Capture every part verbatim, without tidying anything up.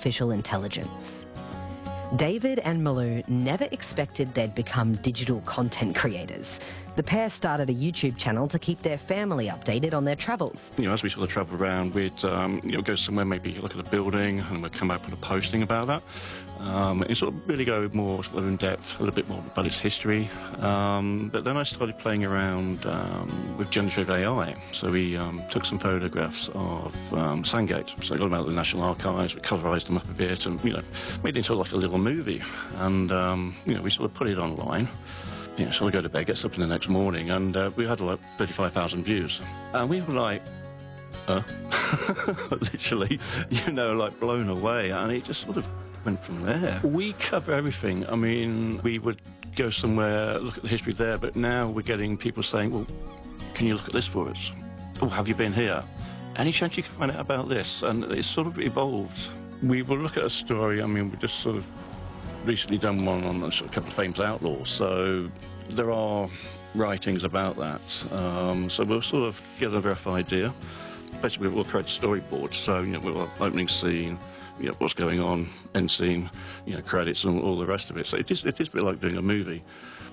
artificial intelligence. David and Malou never expected they'd become digital content creators. The pair started a YouTube channel to keep their family updated on their travels. You know, as we sort of travel around, we'd um, you know, go somewhere, maybe look at a building, and we'd come up with a posting about that. Um, and sort of really go more sort of in depth, a little bit more about its history. Um, but then I started playing around um, with generative A I. So we um, took some photographs of um, Sandgate. So I got them out of the National Archives, we colorised them up a bit, and you know, made it into like a little movie. And um, you know, we sort of put it online. You know, so I go to bed, gets up in the next morning, and uh, we had like thirty-five thousand views. And we were like, uh, literally, you know, like blown away. And it just sort of went from there. We cover everything. I mean, we would go somewhere, look at the history there, but now we're getting people saying, well, can you look at this for us? Oh, have you been here? Any chance you can find out about this? And it's sort of evolved. We will look at a story, I mean, we just sort of recently done one on a couple of famous outlaws, so there are writings about that. Um, so we'll sort of get a rough idea. Basically, we'll create a storyboard. So, you know, we'll have opening scene, you know, what's going on, end scene, you know, credits and all the rest of it. So it is, it is a bit like doing a movie.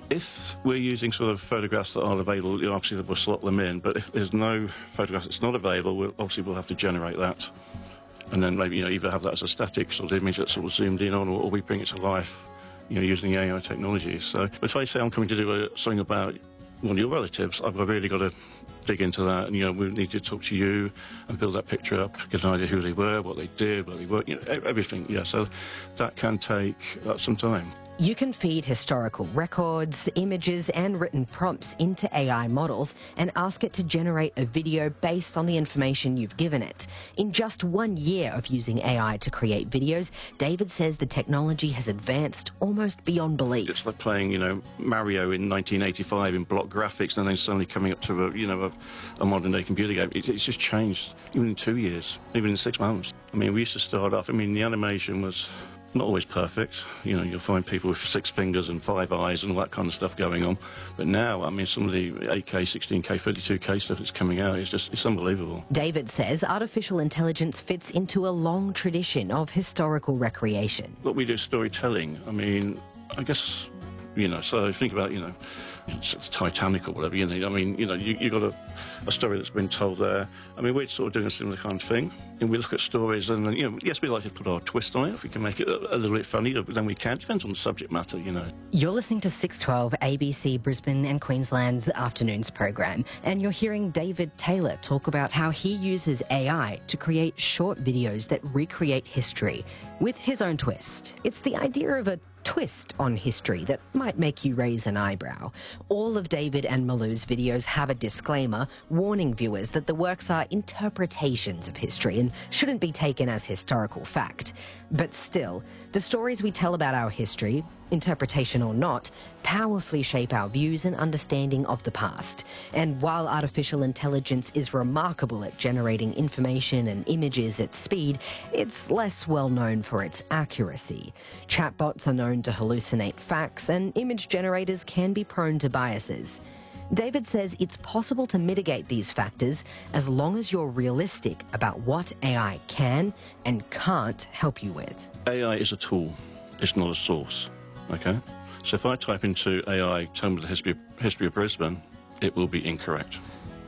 If we're using sort of photographs that are available, you know, obviously we'll slot them in, but if there's no photograph that's not available, we'll, obviously we'll have to generate that. And then maybe, you know, either have that as a static sort of image that's sort of zoomed in on, or, or we bring it to life, you know, using A I technology. So if I say I'm coming to do a, something about one of your relatives, I've really got to dig into that, and, you know, we need to talk to you and build that picture up, get an idea who they were, what they did, where they worked, you know, everything, yeah. So that can take uh, some time. You can feed historical records, images and written prompts into A I models and ask it to generate a video based on the information you've given it. In just one year of using A I to create videos, David says the technology has advanced almost beyond belief. It's like playing, you know, Mario in nineteen eighty-five in block graphics and then suddenly coming up to a, you know, a, a modern day computer game. It, it's just changed, even in two years, even in six months. I mean, we used to start off, I mean, the animation was not always perfect. You know, you'll find people with six fingers and five eyes and all that kind of stuff going on. But now, I mean, some of the eight K, sixteen K, thirty-two K stuff that's coming out, it's just, it's unbelievable. David says artificial intelligence fits into a long tradition of historical recreation. What we do is storytelling. I mean, I guess, you know, so think about, you know, it's Titanic or whatever, you know, I mean, you know, you, you've got a, a story that's been told there. I mean, we're sort of doing a similar kind of thing. And we look at stories and, you know, yes, we like to put our twist on it. If we can make it a, a little bit funny, but then we can. It depends on the subject matter, you know. You're listening to six twelve A B C Brisbane and Queensland's Afternoons program, and you're hearing David Taylor talk about how he uses A I to create short videos that recreate history with his own twist. It's the idea of a twist on history that might make you raise an eyebrow. All of David and Malou's videos have a disclaimer warning viewers that the works are interpretations of history and shouldn't be taken as historical fact. But still, the stories we tell about our history, interpretation or not, powerfully shape our views and understanding of the past. And while artificial intelligence is remarkable at generating information and images at speed, it's less well known for its accuracy. Chatbots are known to hallucinate facts, and image generators can be prone to biases. David says it's possible to mitigate these factors as long as you're realistic about what A I can and can't help you with. A I is a tool, it's not a source, okay? So if I type into A I, tell me the history, history of Brisbane, it will be incorrect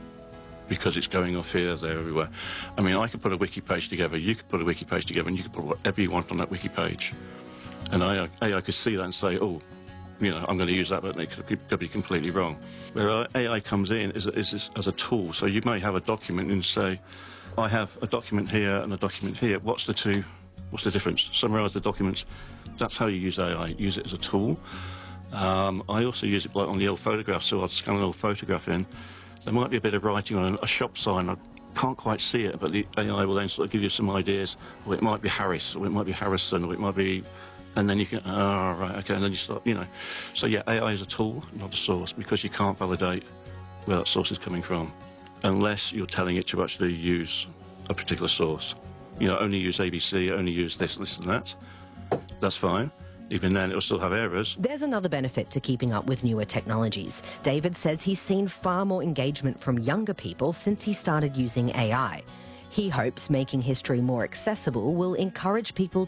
because it's going off here, there, everywhere. I mean, I could put a wiki page together, you could put a wiki page together, and you could put whatever you want on that wiki page. And A I, A I could see that and say, oh, you know, I'm going to use that, but it could, could be completely wrong. Where A I comes in is, is as a tool. So you may have a document and say, I have a document here and a document here. What's the two? What's the difference? Summarise the documents. That's how you use A I. Use it as a tool. Um, I also use it like on the old photograph. So I'll scan an old photograph in. There might be a bit of writing on a shop sign. I can't quite see it, but the A I will then sort of give you some ideas. Or it might be Harris, or it might be Harrison, or it might be... And then you can, oh, right, okay, and then you start, you know. So, yeah, A I is a tool, not a source, because you can't validate where that source is coming from unless you're telling it to actually use a particular source. You know, only use A B C, only use this, this and that. That's fine. Even then, it'll still have errors. There's another benefit to keeping up with newer technologies. David says he's seen far more engagement from younger people since he started using A I. He hopes making history more accessible will encourage people